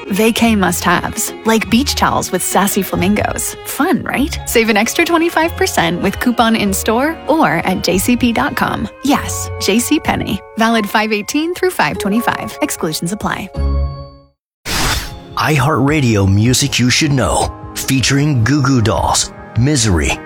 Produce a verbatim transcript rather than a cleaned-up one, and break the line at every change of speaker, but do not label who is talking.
Vacay must-haves, like beach towels with sassy flamingos. Fun, right? Save an extra twenty-five percent with coupon in-store or at j c p dot com. Yes, JCPenney. Valid five eighteen through five twenty-five. Exclusions apply.
iHeartRadio Music You Should Know, featuring Goo Goo Dolls, Misery,